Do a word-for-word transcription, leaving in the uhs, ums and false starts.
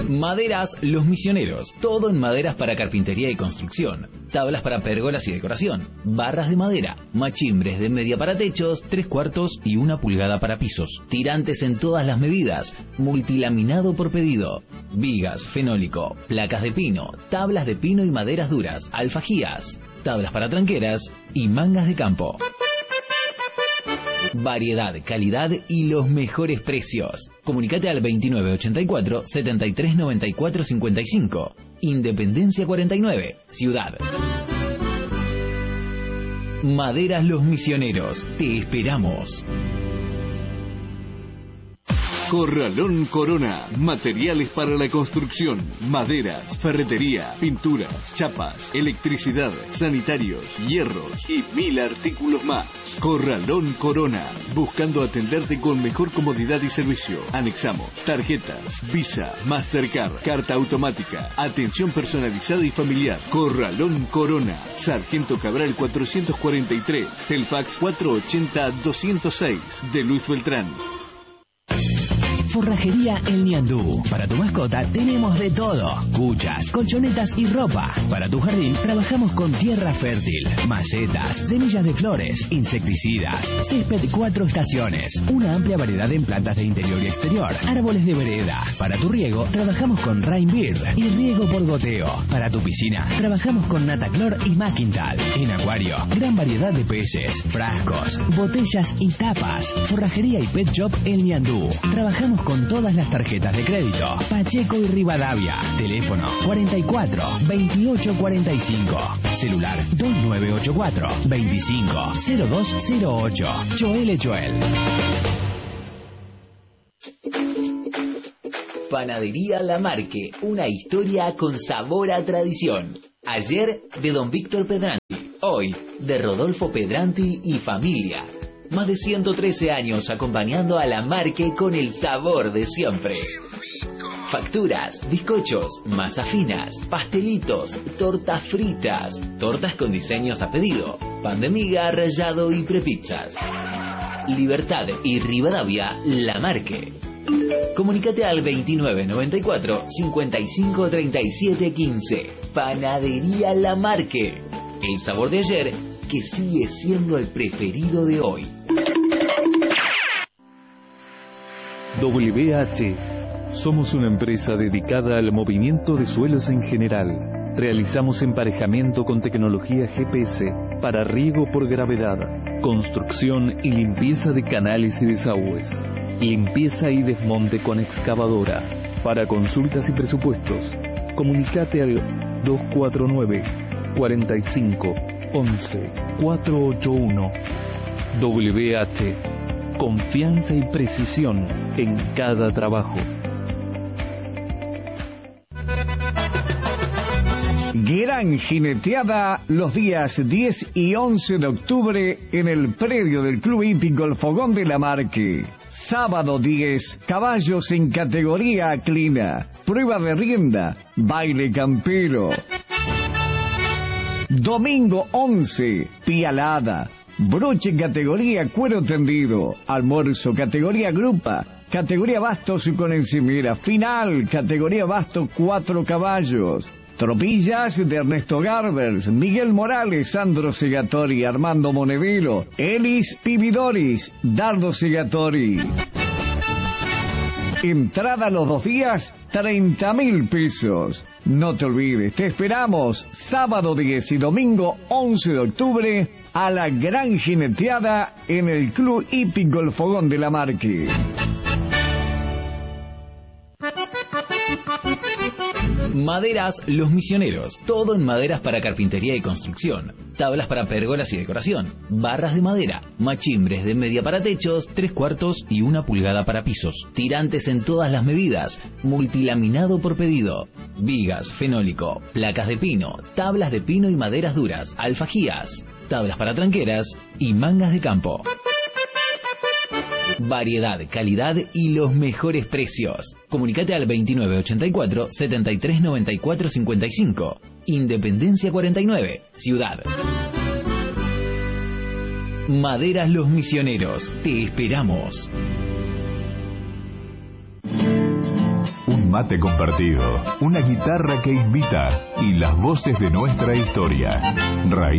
Maderas Los Misioneros. Todo en maderas para carpintería y construcción. Tablas para pérgolas y decoración. Barras de madera. Machimbres de media para techos, tres cuartos y una pulgada para pisos. Tirantes en todas las medidas. Multilaminado por pedido. Vigas, fenólico, placas de pino, tablas de pino y maderas duras, alfajías, tablas para tranqueras y mangas de campo. Variedad, calidad y los mejores precios. Comunicate al veintinueve ochenta y cuatro, setenta y tres noventa y cuatro cincuenta y cinco. Independencia cuarenta y nueve, Ciudad. Maderas Los Misioneros. Te esperamos. Corralón Corona, materiales para la construcción, maderas, ferretería, pinturas, chapas, electricidad, sanitarios, hierros y mil artículos más. Corralón Corona, buscando atenderte con mejor comodidad y servicio. Anexamos tarjetas, Visa, Mastercard, carta automática, atención personalizada y familiar. Corralón Corona, Sargento Cabral cuatrocientos cuarenta y tres, el fax cuatrocientos ochenta doscientos seis, de Luis Beltrán. Forrajería El Ñandú. Para tu mascota tenemos de todo: cuchas, colchonetas y ropa. Para tu jardín trabajamos con tierra fértil, macetas, semillas de flores, insecticidas, césped cuatro estaciones, una amplia variedad en plantas de interior y exterior, árboles de vereda. Para tu riego trabajamos con Rainbird y riego por goteo. Para tu piscina trabajamos con Nataclor y Maquintal. En acuario, gran variedad de peces, frascos, botellas y tapas. Forrajería y Pet Shop El Ñandú. Trabajamos con todas las tarjetas de crédito. Pacheco y Rivadavia. Teléfono cuarenta y cuatro, veintiocho cuarenta y cinco. Celular dos nueve ocho cuatro, veinticinco, cero dos cero ocho. Joel Joel. Panadería La Marque. Una historia con sabor a tradición. Ayer de Don Víctor Pedranti. Hoy de Rodolfo Pedranti y familia. Más de ciento trece años acompañando a La Marque con el sabor de siempre. Facturas, bizcochos, masas finas, pastelitos, tortas fritas, tortas con diseños a pedido, pan de miga, rallado y prepizzas. Libertad y Rivadavia, La Marque. Comunícate al veintinueve noventa y cuatro, cincuenta y cinco treinta y siete quince. Panadería La Marque. El sabor de ayer que sigue siendo el preferido de hoy. W H. Somos una empresa dedicada al movimiento de suelos en general. Realizamos emparejamiento con tecnología G P S para riego por gravedad, construcción y limpieza de canales y desagües, limpieza y desmonte con excavadora. Para consultas y presupuestos, comunicate al dos cuatro nueve, cuarenta y cinco, once, cuatrocientos ochenta y uno. W H. Confianza y precisión en cada trabajo. Gran jineteada los días diez y once de octubre en el predio del Club Hípico El Fogón de La Marque. Sábado diez, caballos en categoría Clina, prueba de rienda, baile campero. Domingo once, pialada, broche en categoría cuero tendido, almuerzo categoría grupa, categoría bastos con encimera, final categoría bastos cuatro caballos. Tropillas de Ernesto Garbers, Miguel Morales, Sandro Segatori, Armando Monedelo, Elis Pividoris, Dardo Segatori. Entrada los dos días, treinta mil pesos. No te olvides, te esperamos sábado diez y domingo once de octubre a la gran jineteada en el Club Hípico El Fogón de La Marque. Maderas Los Misioneros. Todo en maderas para carpintería y construcción. Tablas para pérgolas y decoración. Barras de madera. Machimbres de media para techos, tres cuartos y una pulgada para pisos. Tirantes en todas las medidas. Multilaminado por pedido. Vigas, fenólico, placas de pino, tablas de pino y maderas duras, alfajías, tablas para tranqueras y mangas de campo. Variedad, calidad y los mejores precios. Comunicate al veintinueve ochenta y cuatro, setenta y tres noventa y cuatro cincuenta y cinco. Independencia cuarenta y nueve, Ciudad. Maderas Los Misioneros. Te esperamos. mate compartido, una guitarra que invita y las voces de nuestra historia. Raíz